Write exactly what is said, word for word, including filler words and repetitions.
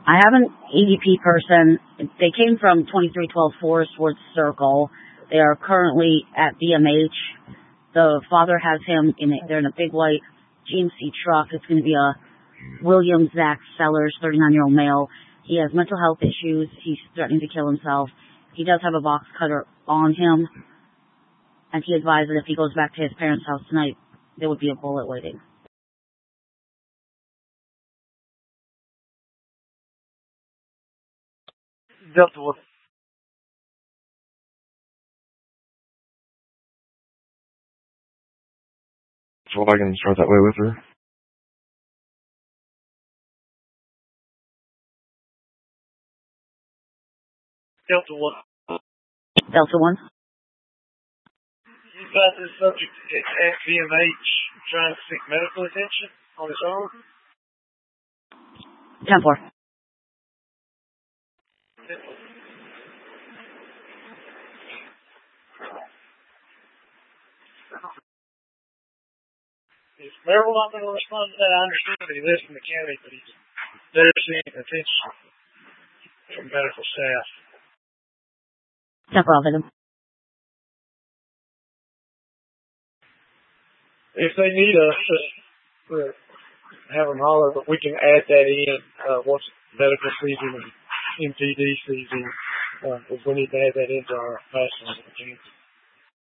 I have an E D P person. They came from twenty-three twelve Forest Woods Circle. They are currently at B M H. The father has him in a, they're in a big white G M C truck. It's going to be a William Zach Sellers, thirty-nine-year-old male. He has mental health issues. He's threatening to kill himself. He does have a box cutter on him. And he advised that if he goes back to his parents' house tonight, there would be a bullet waiting. Delta one. So I can start that way with her. Delta one. Delta one. You got this subject at B M H trying to seek medical attention on his own? ten four. Is Merrill not going to respond to that? I understand that he lives in the county, but he's there seeking attention from medical staff. ten four, I'll hit him. If they need us to uh, have them holler, but we can add that in uh, once medical sees him and M T D sees him. Uh, if we need to add that into our passing.